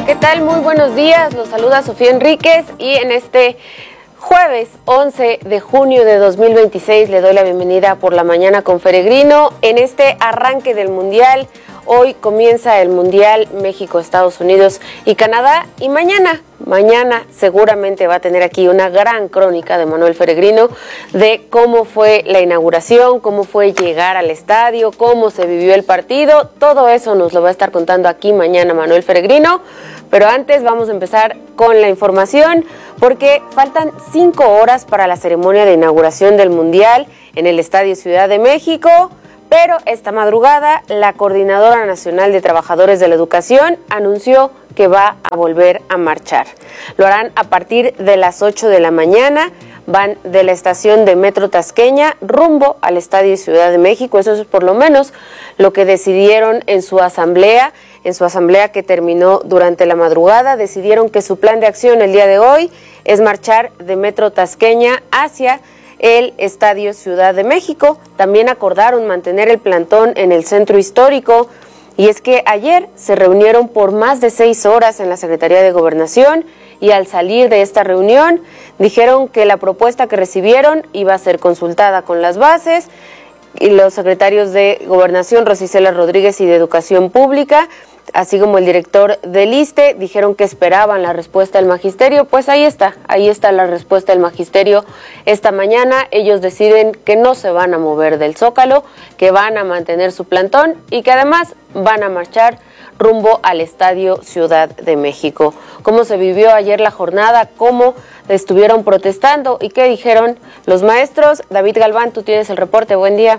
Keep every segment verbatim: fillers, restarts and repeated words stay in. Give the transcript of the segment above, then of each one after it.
¿Qué tal? Muy buenos días, los saluda Sofía Enríquez y en este jueves once de junio de dos mil veintiséis le doy la bienvenida por la mañana con Feregrino en este arranque del Mundial. Hoy comienza el Mundial México, Estados Unidos y Canadá y mañana, mañana seguramente va a tener aquí una gran crónica de Manuel Feregrino de cómo fue la inauguración, cómo fue llegar al estadio, cómo se vivió el partido. Todo eso nos lo va a estar contando aquí mañana Manuel Feregrino. Pero antes vamos a empezar con la información porque faltan cinco horas para la ceremonia de inauguración del Mundial en el Estadio Ciudad de México. Pero esta madrugada, la Coordinadora Nacional de Trabajadores de la Educación anunció que va a volver a marchar. Lo harán a partir de las ocho de la mañana, van de la estación de Metro Tasqueña rumbo al Estadio Ciudad de México. Eso es por lo menos lo que decidieron en su asamblea, en su asamblea que terminó durante la madrugada. Decidieron que su plan de acción el día de hoy es marchar de Metro Tasqueña hacia el Estadio Ciudad de México. También acordaron mantener el plantón en el centro histórico y es que ayer se reunieron por más de seis horas en la Secretaría de Gobernación y al salir de esta reunión dijeron que la propuesta que recibieron iba a ser consultada con las bases y los secretarios de Gobernación, Rosicela Rodríguez, y de Educación Pública, así como el director del ISSSTE, dijeron que esperaban la respuesta del magisterio. Pues ahí está, ahí está la respuesta del magisterio. Esta mañana ellos deciden que no se van a mover del Zócalo, que van a mantener su plantón y que además van a marchar rumbo al Estadio Ciudad de México. ¿Cómo se vivió ayer la jornada? ¿Cómo estuvieron protestando? ¿Y qué dijeron los maestros? David Galván, tú tienes el reporte. Buen día.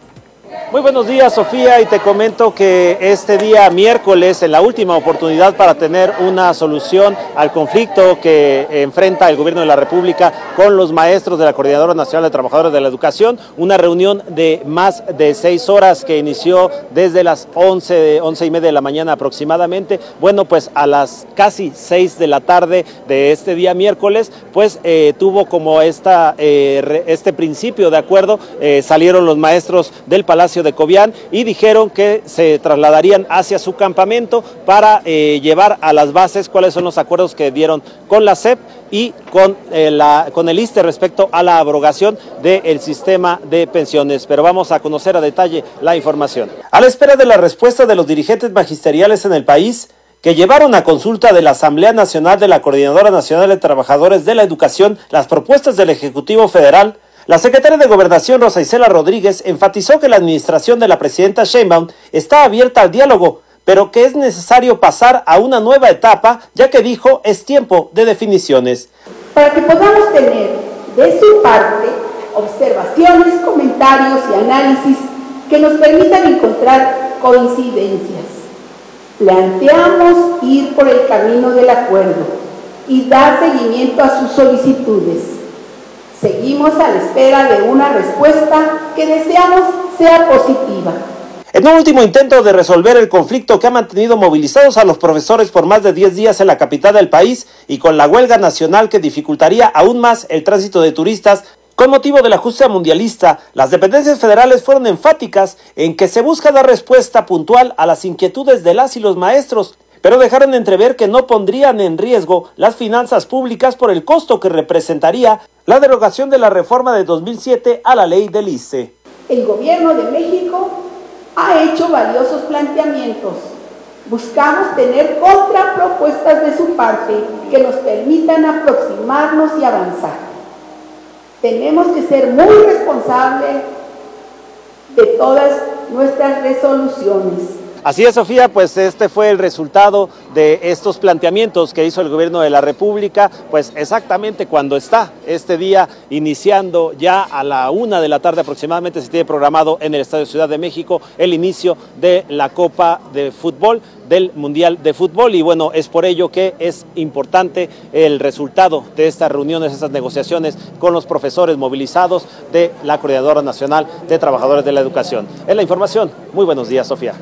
Muy buenos días, Sofía, y te comento que este día miércoles, en la última oportunidad para tener una solución al conflicto que enfrenta el gobierno de la República con los maestros de la Coordinadora Nacional de Trabajadores de la Educación, una reunión de más de seis horas que inició desde las once, once y media de la mañana aproximadamente. Bueno, pues a las casi seis de la tarde de este día miércoles, pues eh, tuvo como esta, eh, este principio de acuerdo, eh, salieron los maestros del Palacio de Cobián y dijeron que se trasladarían hacia su campamento para eh, llevar a las bases cuáles son los acuerdos que dieron con la S E P y con, eh, la, con el ISSSTE respecto a la abrogación del sistema de pensiones. Pero vamos a conocer a detalle la información. A la espera de la respuesta de los dirigentes magisteriales en el país, que llevaron a consulta de la Asamblea Nacional de la Coordinadora Nacional de Trabajadores de la Educación las propuestas del Ejecutivo Federal, la secretaria de Gobernación, Rosa Isela Rodríguez, enfatizó que la administración de la presidenta Sheinbaum está abierta al diálogo, pero que es necesario pasar a una nueva etapa, ya que dijo es tiempo de definiciones. Para que podamos tener de su parte observaciones, comentarios y análisis que nos permitan encontrar coincidencias. Planteamos ir por el camino del acuerdo y dar seguimiento a sus solicitudes. Seguimos a la espera de una respuesta que deseamos sea positiva. En un último intento de resolver el conflicto que ha mantenido movilizados a los profesores por más de diez días en la capital del país y con la huelga nacional que dificultaría aún más el tránsito de turistas, con motivo de la justa mundialista, las dependencias federales fueron enfáticas en que se busca dar respuesta puntual a las inquietudes de las y los maestros, pero dejaron entrever que no pondrían en riesgo las finanzas públicas por el costo que representaría la derogación de la reforma de dos mil siete a la ley del ISSSTE. El gobierno de México ha hecho valiosos planteamientos. Buscamos tener contrapropuestas de su parte que nos permitan aproximarnos y avanzar. Tenemos que ser muy responsables de todas nuestras resoluciones. Así es, Sofía, pues este fue el resultado de estos planteamientos que hizo el gobierno de la República, pues exactamente cuando está este día iniciando ya a la una de la tarde aproximadamente, se tiene programado en el Estadio Ciudad de México el inicio de la Copa de Fútbol, del Mundial de Fútbol, y bueno, es por ello que es importante el resultado de estas reuniones, estas negociaciones con los profesores movilizados de la Coordinadora Nacional de Trabajadores de la Educación. Es la información. Muy buenos días, Sofía.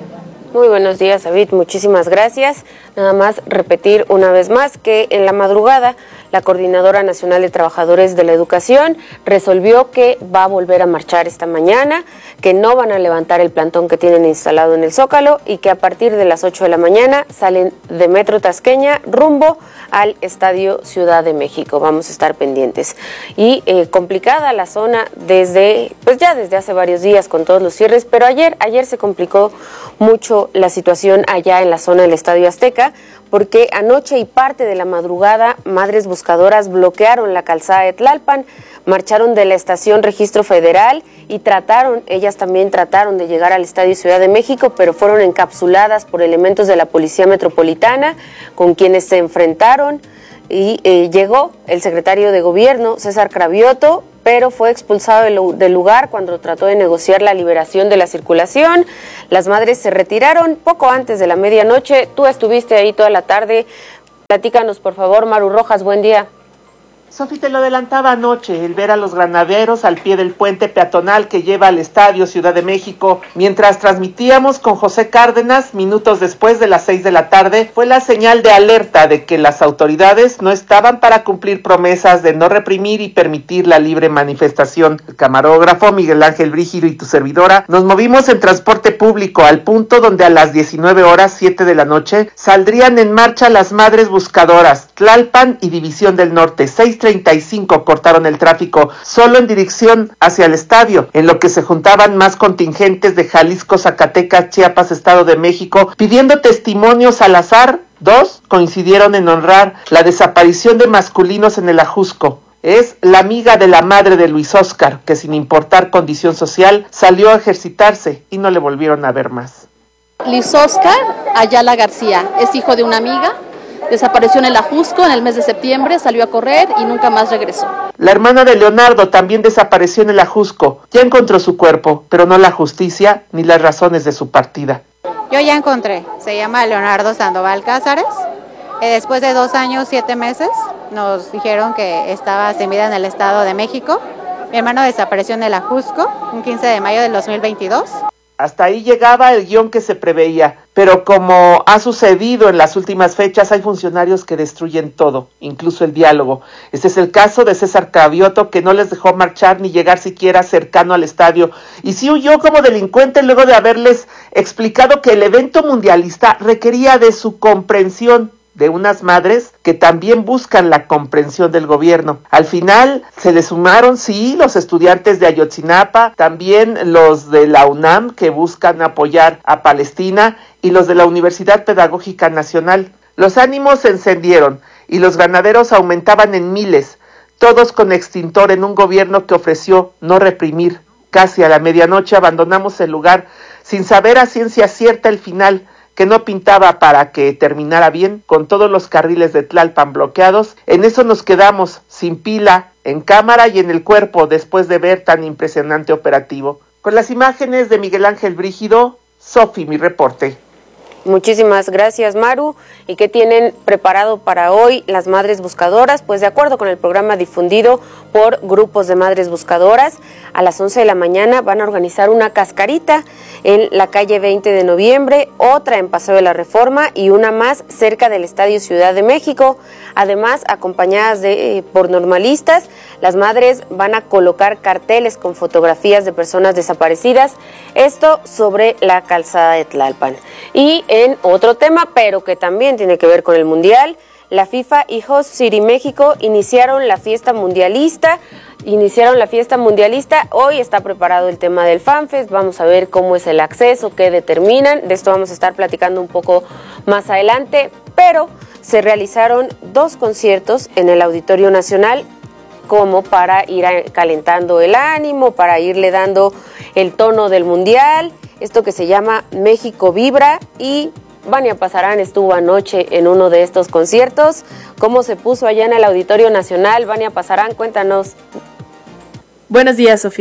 Muy buenos días, David, muchísimas gracias. Nada más repetir una vez más que en la madrugada la Coordinadora Nacional de Trabajadores de la Educación resolvió que va a volver a marchar esta mañana, que no van a levantar el plantón que tienen instalado en el Zócalo y que a partir de las ocho de la mañana salen de Metro Tasqueña rumbo al Estadio Ciudad de México. Vamos a estar pendientes. Y eh, complicada la zona desde, pues ya desde hace varios días con todos los cierres, pero ayer, ayer se complicó mucho la situación allá en la zona del Estadio Azteca, porque anoche y parte de la madrugada, madres buscadoras bloquearon la calzada de Tlalpan, marcharon de la estación Registro Federal y trataron, ellas también trataron de llegar al Estadio Ciudad de México, pero fueron encapsuladas por elementos de la Policía Metropolitana, con quienes se enfrentaron, y eh, llegó el secretario de Gobierno, César Cravioto, pero fue expulsado del, del lugar cuando trató de negociar la liberación de la circulación. Las madres se retiraron poco antes de la medianoche. Tú estuviste ahí toda la tarde. Platícanos, por favor, Maru Rojas, buen día. Sofi, te lo adelantaba anoche, el ver a los granaderos al pie del puente peatonal que lleva al Estadio Ciudad de México, mientras transmitíamos con José Cárdenas, minutos después de las seis de la tarde, fue la señal de alerta de que las autoridades no estaban para cumplir promesas de no reprimir y permitir la libre manifestación. El camarógrafo Miguel Ángel Brígido y tu servidora nos movimos en transporte público al punto donde a las diecinueve horas siete de la noche saldrían en marcha las madres buscadoras, Tlalpan y División del Norte. seis treinta y cinco cortaron el tráfico solo en dirección hacia el estadio, en lo que se juntaban más contingentes de Jalisco, Zacatecas, Chiapas, Estado de México, pidiendo testimonios al azar. Dos coincidieron en honrar la desaparición de masculinos en el Ajusco. Es la amiga de la madre de Luis Óscar, que sin importar condición social, salió a ejercitarse y no le volvieron a ver más. Luis Óscar Ayala García es hijo de una amiga. Desapareció en el Ajusco en el mes de septiembre, salió a correr y nunca más regresó. La hermana de Leonardo también desapareció en el Ajusco. Ya encontró su cuerpo, pero no la justicia ni las razones de su partida. Yo ya encontré, se llama Leonardo Sandoval Cázares. Eh, después de dos años, siete meses, nos dijeron que estaba sin vida en el Estado de México. Mi hermano desapareció en el Ajusco, un quince de mayo del dos mil veintidós. Hasta ahí llegaba el guión que se preveía, pero como ha sucedido en las últimas fechas, hay funcionarios que destruyen todo, incluso el diálogo. Este es el caso de César Cravioto, que no les dejó marchar ni llegar siquiera cercano al estadio, y sí huyó como delincuente luego de haberles explicado que el evento mundialista requería de su comprensión, de unas madres que también buscan la comprensión del gobierno. Al final se le sumaron, sí, los estudiantes de Ayotzinapa, también los de la UNAM que buscan apoyar a Palestina y los de la Universidad Pedagógica Nacional. Los ánimos se encendieron y los granaderos aumentaban en miles, todos con extintor en un gobierno que ofreció no reprimir. Casi a la medianoche abandonamos el lugar sin saber a ciencia cierta el final, que no pintaba para que terminara bien, con todos los carriles de Tlalpan bloqueados. En eso nos quedamos, sin pila, en cámara y en el cuerpo, después de ver tan impresionante operativo. Con las imágenes de Miguel Ángel Brígido, Sofi, mi reporte. Muchísimas gracias, Maru. ¿Y qué tienen preparado para hoy las madres buscadoras? Pues de acuerdo con el programa difundido por grupos de madres buscadoras, a las once de la mañana van a organizar una cascarita en la calle veinte de noviembre, otra en Paseo de la Reforma y una más cerca del Estadio Ciudad de México. Además, acompañadas de eh, por normalistas, las madres van a colocar carteles con fotografías de personas desaparecidas, esto sobre la calzada de Tlalpan. Y en otro tema, pero que también tiene que ver con el Mundial, la FIFA y Host City México iniciaron la fiesta mundialista, iniciaron la fiesta mundialista, hoy está preparado el tema del FanFest, vamos a ver cómo es el acceso, qué determinan, de esto vamos a estar platicando un poco más adelante, pero se realizaron dos conciertos en el Auditorio Nacional, como para ir calentando el ánimo, para irle dando el tono del Mundial, esto que se llama México Vibra, y Vania Pasarán estuvo anoche en uno de estos conciertos. ¿Cómo se puso allá en el Auditorio Nacional? Vania Pasarán, cuéntanos. Buenos días, Sofía.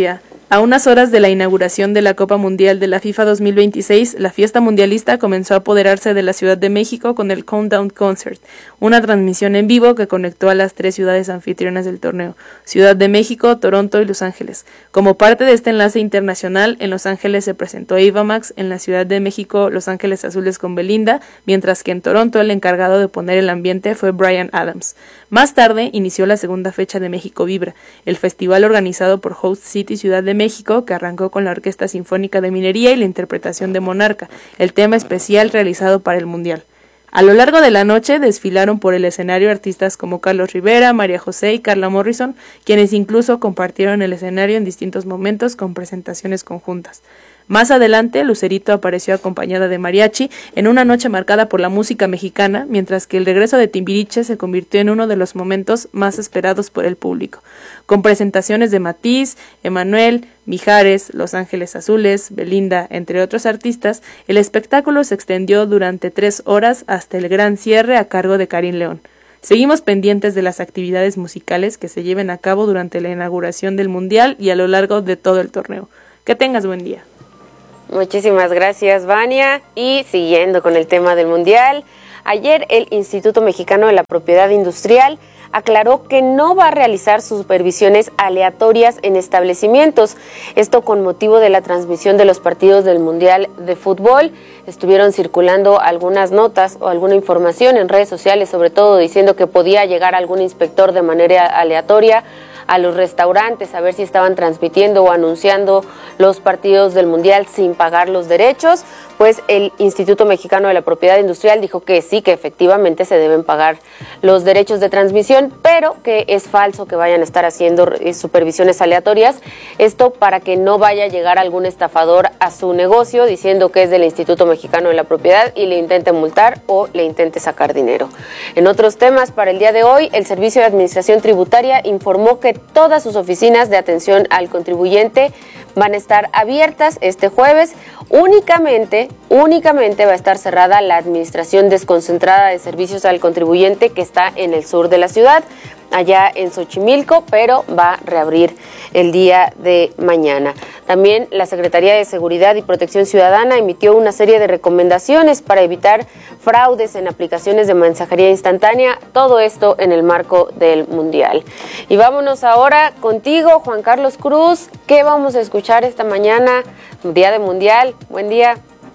A unas horas de la inauguración de la Copa Mundial de la FIFA dos mil veintiséis, la fiesta mundialista comenzó a apoderarse de la Ciudad de México con el Countdown Concert, una transmisión en vivo que conectó a las tres ciudades anfitrionas del torneo, Ciudad de México, Toronto y Los Ángeles. Como parte de este enlace internacional, en Los Ángeles se presentó Ava Max, en la Ciudad de México Los Ángeles Azules con Belinda, mientras que en Toronto el encargado de poner el ambiente fue Bryan Adams. Más tarde inició la segunda fecha de México Vibra, el festival organizado por Host City Ciudad de México, que arrancó con la Orquesta Sinfónica de Minería y la interpretación de Monarca, el tema especial realizado para el Mundial. A lo largo de la noche desfilaron por el escenario artistas como Carlos Rivera, María José y Carla Morrison, quienes incluso compartieron el escenario en distintos momentos con presentaciones conjuntas. Más adelante, Lucerito apareció acompañada de mariachi en una noche marcada por la música mexicana, mientras que el regreso de Timbiriche se convirtió en uno de los momentos más esperados por el público, con presentaciones de Matiz, Emanuel, Mijares, Los Ángeles Azules, Belinda, entre otros artistas. El espectáculo se extendió durante tres horas hasta el gran cierre a cargo de Karim León. Seguimos pendientes de las actividades musicales que se lleven a cabo durante la inauguración del Mundial y a lo largo de todo el torneo. Que tengas buen día. Muchísimas gracias, Vania. Y siguiendo con el tema del Mundial, ayer el Instituto Mexicano de la Propiedad Industrial aclaró que no va a realizar supervisiones aleatorias en establecimientos. Esto con motivo de la transmisión de los partidos del Mundial de Fútbol. Estuvieron circulando algunas notas o alguna información en redes sociales, sobre todo diciendo que podía llegar algún inspector de manera aleatoria a los restaurantes a ver si estaban transmitiendo o anunciando los partidos del Mundial sin pagar los derechos. Pues el Instituto Mexicano de la Propiedad Industrial dijo que sí, que efectivamente se deben pagar los derechos de transmisión, pero que es falso que vayan a estar haciendo supervisiones aleatorias. Esto para que no vaya a llegar algún estafador a su negocio diciendo que es del Instituto Mexicano de la Propiedad y le intente multar o le intente sacar dinero. En otros temas, para el día de hoy, el Servicio de Administración Tributaria informó que todas sus oficinas de atención al contribuyente van a estar abiertas este jueves. Únicamente, únicamente va a estar cerrada la administración desconcentrada de servicios al contribuyente que está en el sur de la ciudad, allá en Xochimilco, pero va a reabrir el día de mañana. También la Secretaría de Seguridad y Protección Ciudadana emitió una serie de recomendaciones para evitar fraudes en aplicaciones de mensajería instantánea, todo esto en el marco del Mundial. Y vámonos ahora contigo, Juan Carlos Cruz. ¿Qué vamos a escuchar esta mañana, día de Mundial? Buen día.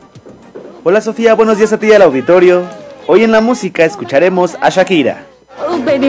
Hola Sofía, buenos días a ti y al auditorio. Hoy en la música escucharemos a Shakira. Oh, baby.